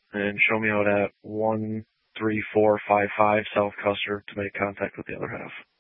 and show me out at 13455 South Custer to make contact with the other half.